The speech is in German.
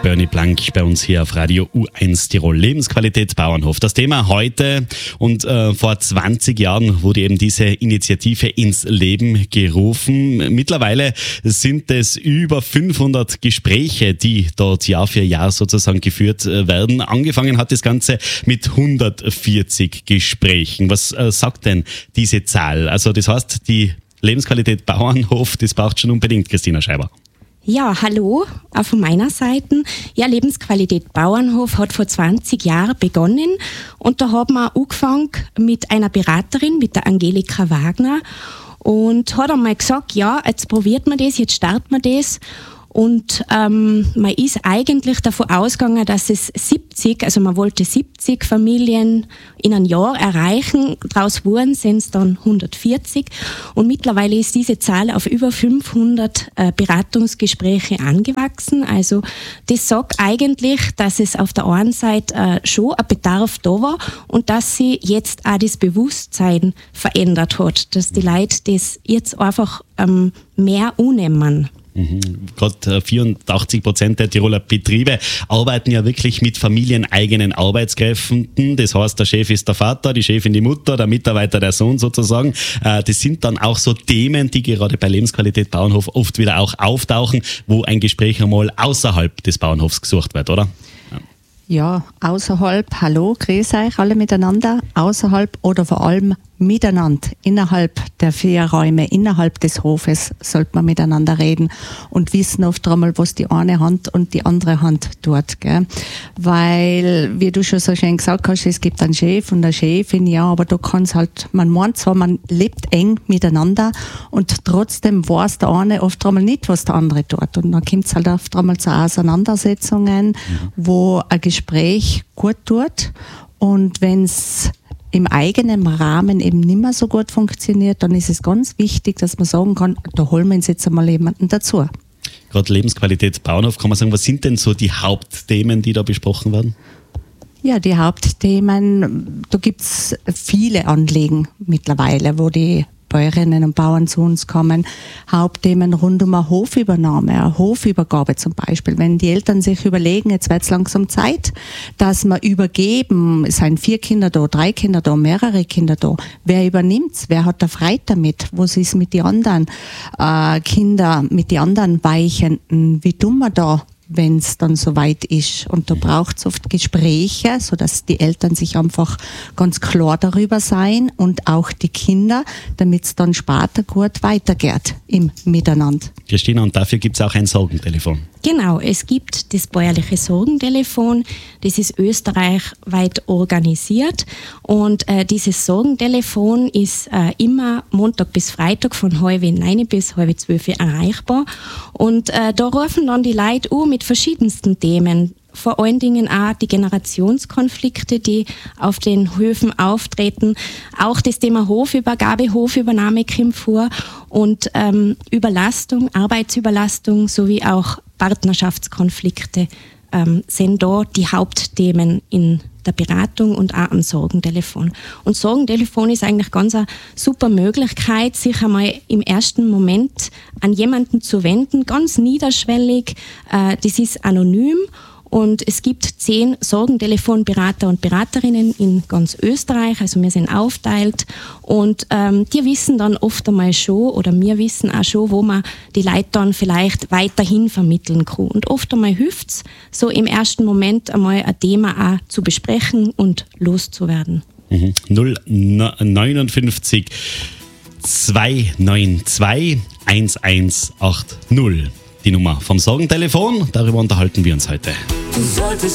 Bernie Blank bei uns hier auf Radio U1 Tirol. Lebensqualität Bauernhof. Das Thema heute und vor 20 Jahren wurde eben diese Initiative ins Leben gerufen. Mittlerweile sind es über 500 Gespräche, die dort Jahr für Jahr sozusagen geführt werden. Angefangen hat das Ganze mit 140 Gesprächen. Was sagt denn diese Zahl? Also das heißt, die Lebensqualität Bauernhof, das braucht schon unbedingt Christina Scheiber. Ja, hallo, auch von meiner Seite. Ja, Lebensqualität Bauernhof hat vor 20 Jahren begonnen und da haben wir angefangen mit einer Beraterin, mit der Angelika Wagner, und hat einmal gesagt, ja, jetzt probiert man das, jetzt starten wir das. Und man ist eigentlich davon ausgegangen, dass es 70, also man wollte 70 Familien in einem Jahr erreichen. Daraus wurden es dann 140. Und mittlerweile ist diese Zahl auf über 500 Beratungsgespräche angewachsen. Also das sagt eigentlich, dass es auf der einen Seite schon ein Bedarf da war und dass sich jetzt auch das Bewusstsein verändert hat, dass die Leute das jetzt einfach mehr annehmen. Gerade 84% der Tiroler Betriebe arbeiten ja wirklich mit familieneigenen Arbeitskräften. Das heißt, der Chef ist der Vater, die Chefin die Mutter, der Mitarbeiter der Sohn sozusagen. Das sind dann auch so Themen, die gerade bei Lebensqualität Bauernhof oft wieder auch auftauchen, wo ein Gespräch einmal außerhalb des Bauernhofs gesucht wird, oder? Ja, außerhalb, hallo, grüß euch alle miteinander, außerhalb oder vor allem miteinander, innerhalb der 4 Räume, innerhalb des Hofes sollte man miteinander reden und wissen oft einmal, was die eine Hand und die andere Hand tut, gell? Weil, wie du schon so schön gesagt hast, es gibt einen Chef und eine Chefin, ja, aber du kannst halt, man meint zwar, man lebt eng miteinander und trotzdem weiß der eine oft einmal nicht, was der andere tut, und dann kommt es halt oft einmal zu Auseinandersetzungen, wo ein Gespräch gut tut, und wenn es im eigenen Rahmen eben nicht mehr so gut funktioniert, dann ist es ganz wichtig, dass man sagen kann, da holen wir uns jetzt einmal jemanden dazu. Gerade Lebensqualität Bauernhof, kann man sagen, was sind denn so die Hauptthemen, die da besprochen werden? Ja, die Hauptthemen, da gibt es viele Anliegen mittlerweile, wo die Bäuerinnen und Bauern zu uns kommen. Hauptthemen rund um eine Hofübernahme, eine Hofübergabe zum Beispiel. Wenn die Eltern sich überlegen, jetzt wird es langsam Zeit, dass wir übergeben, es sind 4 Kinder da, 3 Kinder da, mehrere Kinder da. Wer übernimmt's? Wer hat da Freude damit? Was ist mit den anderen Kindern, mit den anderen Weichenden? Wie tun wir da, wenn es dann soweit ist? Und da braucht es oft Gespräche, sodass die Eltern sich einfach ganz klar darüber sein und auch die Kinder, damit es dann später gut weitergeht im Miteinander. Christina, und dafür gibt es auch ein Sorgentelefon. Genau, es gibt das bäuerliche Sorgentelefon, das ist österreichweit organisiert, und dieses Sorgentelefon ist immer Montag bis Freitag von 9:30 bis 11:30 erreichbar, und da rufen dann die Leute an mit verschiedensten Themen. Vor allen Dingen auch die Generationskonflikte, die auf den Höfen auftreten. Auch das Thema Hofübergabe, Hofübernahme kommt vor, und Überlastung, Arbeitsüberlastung sowie auch Partnerschaftskonflikte sind da die Hauptthemen in der Beratung und auch am Sorgentelefon. Und Sorgentelefon ist eigentlich ganz eine super Möglichkeit, sich einmal im ersten Moment an jemanden zu wenden, ganz niederschwellig. Das ist anonym. Und es gibt 10 Sorgentelefonberater und Beraterinnen in ganz Österreich, also wir sind aufteilt, und die wissen dann oft einmal schon, oder wir wissen auch schon, wo man die Leute dann vielleicht weiterhin vermitteln kann. Und oft einmal hilft es, so im ersten Moment einmal ein Thema auch zu besprechen und loszuwerden. 059 292 1180. Die Nummer vom Sorgentelefon, darüber unterhalten wir uns heute.